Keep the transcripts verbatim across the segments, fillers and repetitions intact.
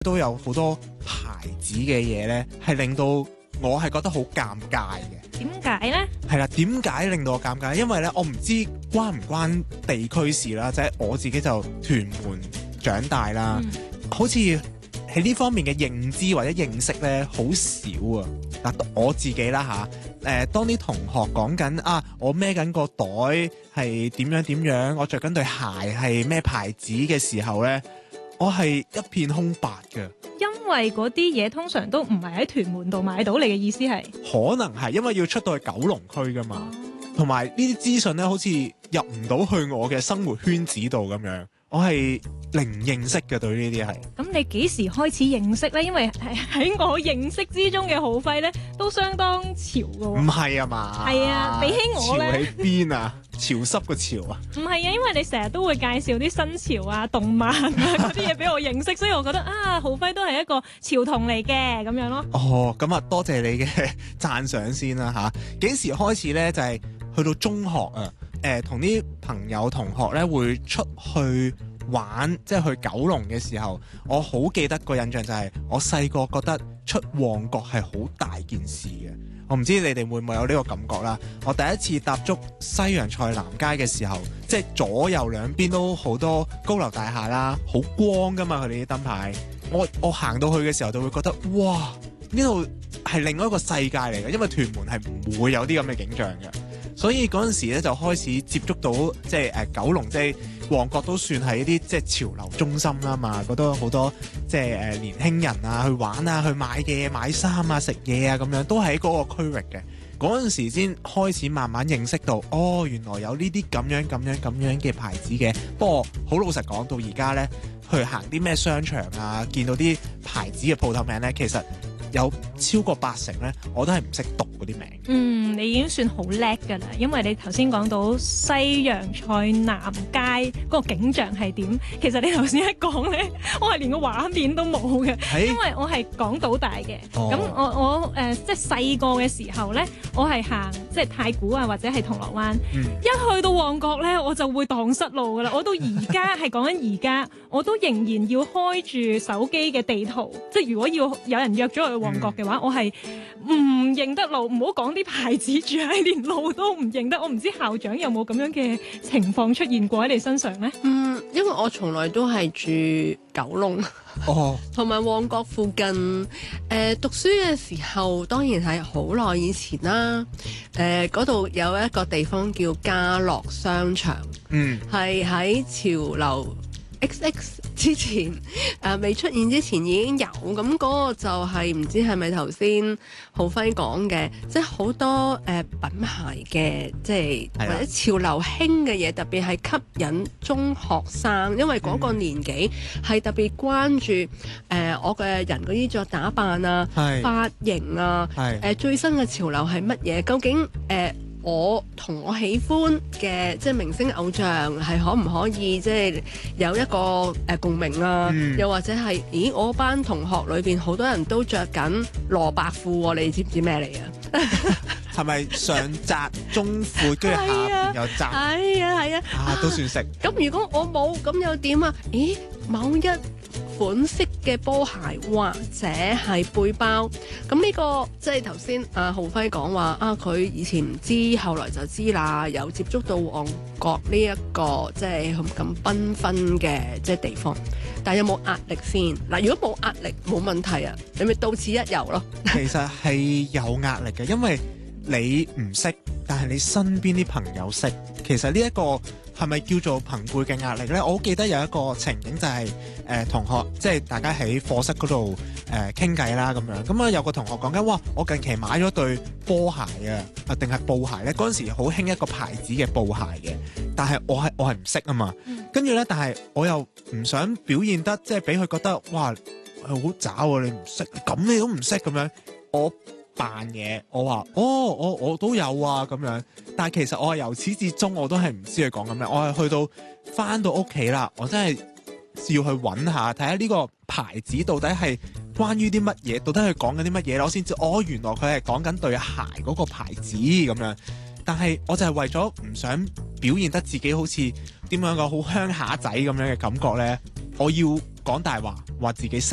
都有好多牌子嘅嘢咧，係令到我係覺得好尷尬嘅。 點解咧？ 係啦，點解令到我尷尬？因為咧，我唔知關唔關地區事啦，即係我自己就屯門長大啦， 嗯、 好似喺呢方面嘅認知或者認識咧，好少啊。嗱，我自己啦吓，誒、呃，當啲同學講緊啊，我孭緊個袋係點樣點樣，我着緊對鞋係咩牌子嘅時候咧，我係一片空白嘅。 因為嗰啲嘢通常都唔係喺屯門度買到，你嘅意思係？ 可能係因為要出到去九龍區噶嘛，同埋呢啲資訊咧，好似入唔到去我嘅生活圈子度咁樣，我係零認識嘅對呢啲係。咁你幾時開始認識咧？因為喺我認識之中嘅浩輝咧，都相當潮噶喎。唔係啊嘛？ 係啊，比起我咧。 潮喺邊啊？潮濕個潮啊？ 唔係啊，因為你成日都會介紹啲新潮啊、動漫啊嗰啲嘢俾我認識，所以我覺得啊，浩輝都係一個潮童嚟嘅咁樣咯。 哦，咁啊，多謝你嘅讚賞先啦吓。幾時開始咧？就係、是、去到中學啊，誒、呃，同啲朋友同學咧會出去玩，即係去九龍嘅時候，我好記得個印象就係、是、我細個覺得出旺角係好大件事嘅。我唔知你哋會唔會有呢個感覺啦。我第一次踏足西洋菜南街嘅時候，即係左右兩邊都好多高樓大廈啦，好光噶嘛佢哋啲燈牌。我我行到去嘅時候就會覺得，哇！呢度係另外一個世界嚟嘅，因為屯門係唔會有啲咁嘅景象嘅。所以嗰陣時咧就開始接觸到即係誒、呃、九龍，即係旺角都算係一啲即係潮流中心啦嘛，嗰度好多即係誒、呃、年輕人啊去玩啊，去買嘢買衫啊食嘢啊咁樣，都喺嗰個區域嘅。嗰陣時先開始慢慢認識到，哦，原來有呢啲咁樣咁樣咁樣嘅牌子嘅。不過好老實講，到而家咧去行啲咩商場啊，見到啲牌子嘅鋪頭名咧，其實有超過八成咧，我都係唔識讀嗰啲名。 嗯，你已經算好叻㗎啦，因為你頭先講到西洋菜南街嗰個景象係點，其實你頭先一講咧，我係連個畫面都冇嘅，因為我係港島大嘅。咁、哦、我我誒、呃、即係細個嘅時候咧，我係行即係太古啊，或者係銅鑼灣。嗯、一去到旺角咧，我就會蕩失路㗎啦。我到而家係講緊而家，我都仍然要開住手機嘅地圖，即係如果要有人約咗去旺角嘅話，嗯、我係唔認得路，唔好講啲牌子住喺連路都唔認得。我唔知校長有冇咁樣嘅情況出現過喺你身上呢？ 嗯，因為我從來都係住九龍，哦，同埋旺角附近。誒、呃，讀書嘅時候當然係好耐以前啦。誒、呃，嗰度有一個地方叫家樂商場，嗯，係喺潮流 X X 之前，誒、呃、未出現之前已經有，咁嗰個就係、是、唔知係咪頭先浩輝講嘅，即係好多誒、呃、品牌嘅，即係或者潮流興嘅嘢，特別係吸引中學生，因為嗰個年紀係特別關注誒、呃、我嘅人嘅衣着打扮啊、髮型啊、誒、呃、最新嘅潮流係乜嘢，究竟誒、呃我同我喜歡嘅即係明星偶像係可唔可以即係有一個誒、呃、共鳴啊？嗯、又或者係咦我班同學裏邊好多人都着緊蘿蔔褲，你知唔知咩嚟啊？ 係咪上窄中褲，跟住下邊又窄？ 係啊係啊，啊，啊都算食。咁如果我冇咁又點啊？咦某一款式嘅波鞋或者係背包，咁呢、這個即係頭先阿浩輝講話啊，佢以前唔知，後來就知啦，有接觸到旺角呢一個即係咁咁繽紛嘅即係地方，但係有冇壓力先？嗱，如果冇壓力冇問題啊，你咪到此一遊咯。 其實係有壓力嘅，因為你唔識，但係你身邊啲朋友識，其實呢、這、一個。係咪叫做朋輩嘅壓力呢？我好記得有一個情景就係、是、誒、呃、同學，即係大家喺課室嗰度誒傾偈啦咁樣。咁啊有個同學講緊，哇！我近期買咗對波鞋啊，啊定係布鞋呢？嗰陣時好興一個牌子嘅布鞋嘅，但係我係我係唔識啊嘛。跟住呢，但係我又唔想表現得即係俾佢覺得，哇！好渣喎，你唔識，咁你都唔識咁樣。我扮嘢，我話哦，我我都有啊咁樣，但係其實我係由始至終我都係唔知佢講緊咩，我係去到翻到屋企啦，我真係要去揾下睇下呢個牌子到底係關於啲乜嘢，到底佢講緊啲乜嘢，我先知哦，原來佢係講緊對鞋嗰個牌子咁樣。但係我就係為咗唔想表現得自己好似點樣個好鄉下仔咁樣嘅感覺呢，我要講大話，話自己識。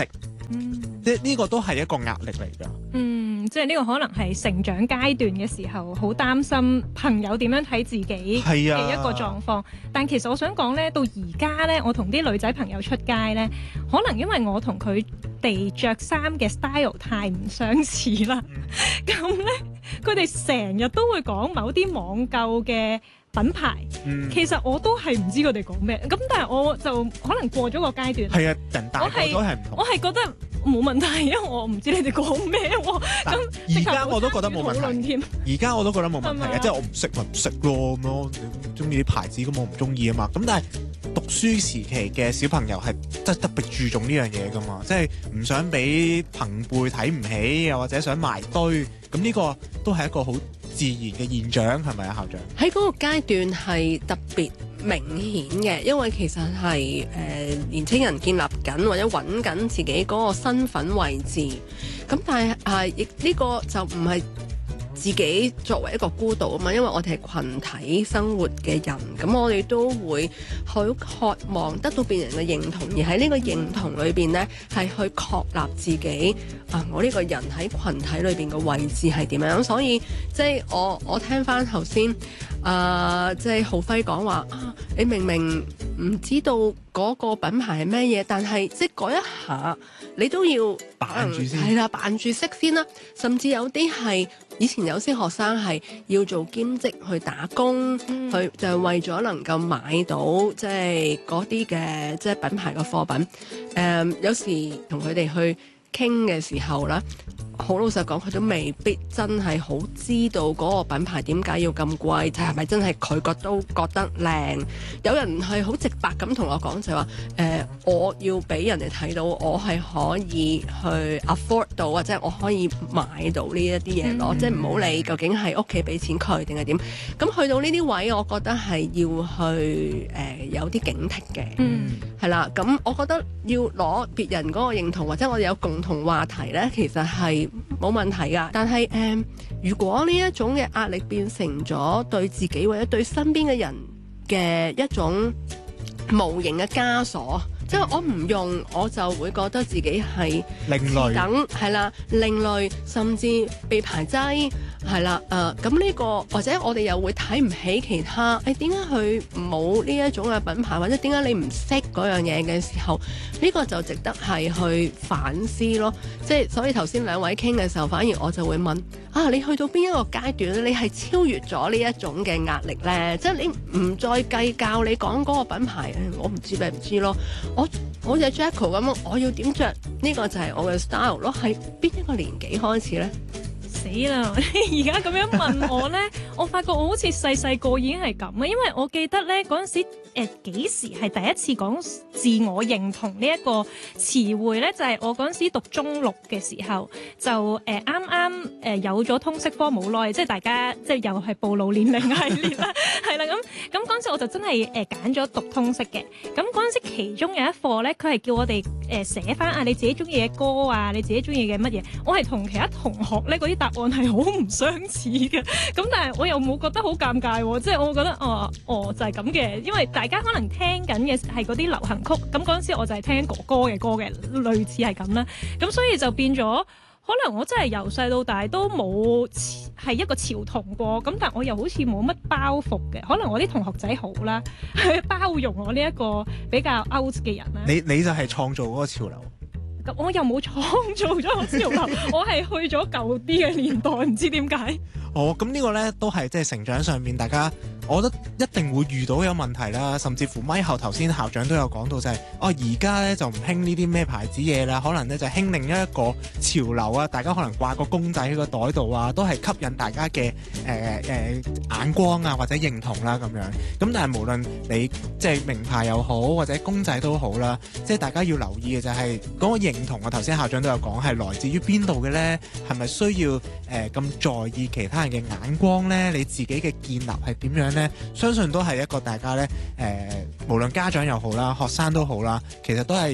嗯， 即係呢個都係一個壓力嚟㗎。 嗯，即係呢個可能係成長階段嘅時候，好擔心朋友點樣睇自己嘅一個狀況。啊、但其實我想講咧，到而家咧，我同啲女仔朋友出街咧，可能因為我同佢哋着衫嘅 style 太唔相似啦，咁咧佢哋成日都會講某啲網購嘅品牌，嗯、其實我都係唔知佢哋講咩，咁但係我就可能過咗個階段。係啊，人大個咗係唔同。我係覺得冇問題，因為我唔知你哋講咩喎。咁而家我都覺得冇問題。而家我都覺得冇問題嘅，即係我唔識咪唔識咯咁咯。你中意啲牌子咁我唔中意啊嘛。咁但係讀書時期嘅小朋友係真係特別注重呢樣嘢噶嘛，即係唔想俾朋輩睇唔起，又或者想埋堆。咁呢個都係一個好自然嘅現象，係咪啊，校長？喺嗰個階段係特別明顯嘅，因為其實係誒、呃、年青人建立緊或者揾緊自己嗰個身份位置。咁但係啊，亦、呃、呢個就唔係自己作為一個孤島啊嘛，因為我哋係群體生活嘅人，咁我哋都會好渴望得到別人嘅認同，而喺呢個認同裏邊呢，係去確立自己啊，我呢個人喺群體裏邊嘅位置係點樣。所以即係我我聽翻頭先啊，即係浩輝講話啊，你明明唔知道嗰個品牌係咩嘢，但係即係嗰一下你都要扮住先，係啦，扮住識先啦，甚至有啲係。以前有些學生係要做兼職去打工，嗯、去就係為咗能夠買到即係嗰啲嘅即係品牌嘅貨品。誒、嗯，有時同佢哋去傾嘅時候啦，好老實講，佢都未必真係好知道嗰個品牌點解要咁貴，就係咪真係佢覺都覺得靚？有人係好直白咁同我講就係話，誒、呃，我要俾人哋睇到我係可以去 afford 到，或者我可以買到呢一啲嘢咯，嗯、即係唔好理究竟係屋企俾錢佢定係點。咁去到呢啲位，我覺得係要去誒、呃、有啲警惕嘅，嗯，係啦。咁我覺得要攞別人嗰個認同，或者我哋有共同話題咧，其實係冇問題噶，但係誒、呃，如果呢一種嘅壓力變成咗對自己或者對身邊嘅人嘅一種無形嘅枷鎖，即係我唔用，我就會覺得自己係另類，等係啦，另類，甚至被排擠，係啦，誒咁呢個或者我哋又會睇唔起其他，誒點解佢冇呢一種嘅品牌，或者點解你唔識嗰樣嘢嘅時候，呢、呢個就值得係去反思咯。即係所以頭先兩位傾嘅時候，反而我就會問啊，你去到邊一個階段咧？你係超越咗呢一種嘅壓力咧？即係你唔再計較你講嗰個品牌，我唔知咪唔知咯。我好似 Jacko 咁，我要點着呢個就係我嘅 style 咯。係邊一個年紀開始咧？死啦！而家咁樣問我咧，我發覺我好似細細個已經係咁啊！因為我記得咧嗰陣時，誒幾時係第一次講自我認同呢一個詞彙咧？就係、是、我嗰陣時讀中六嘅時候，就誒啱啱誒有咗通識科冇耐，即係大家即係又係暴露年齡系列啦，係啦咁咁嗰陣時我就真係誒揀咗讀通識嘅。咁嗰陣時其中有一課咧，佢係叫我哋誒寫翻啊你自己中意嘅歌啊，你自己中意嘅乜嘢。我係同其他同學咧嗰啲答案係好唔相似嘅，咁但係我又冇覺得好尷尬喎，即係我覺得哦哦就係咁嘅，因為大家可能聽緊嘅係嗰啲流行曲，咁嗰陣時我就係聽哥哥嘅歌嘅，類似係咁啦，咁所以就變咗，可能我真係由細到大都冇係一個潮童過，咁但係我又好似冇乜包袱嘅，可能我啲同學仔好啦，去包容我呢一個比較 out 嘅人啦。你你就係創造嗰個潮流。我又冇創造咗個潮流，我係去咗舊啲嘅年代，唔知點解。哦，咁呢個呢都係即係成長上面，大家我覺得一定會遇到有問題啦。甚至乎咪後頭先校長都有講到就係、是，哦而家呢就唔興呢啲咩牌子嘢啦，可能呢就興另一個潮流啊，大家可能掛個公仔喺個袋度啊，都係吸引大家嘅誒誒眼光啊或者認同啦咁樣。咁但係無論你即係名牌又好或者公仔都好啦，即係大家要留意嘅就係嗰個認同。我頭先校長都有講係來自於邊度嘅呢？係咪需要誒咁、呃、在意其他人嘅眼光呢？你自己嘅建立係點樣呢？相信都係一個大家呢，誒、呃，無論家長又好啦，學生都好啦，其實都係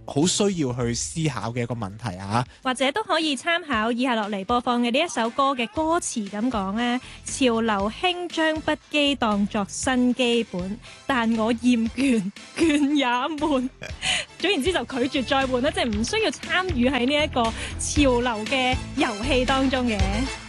好需要去思考嘅一個問題啊！ 或者都可以參考以下落嚟播放嘅呢一首歌嘅歌詞咁講咧，潮流興將不羈當作新基本，但我厭倦，倦也悶。總言之就拒絕再換啦，即係唔需要參與喺呢一個潮流嘅遊戲當中嘅。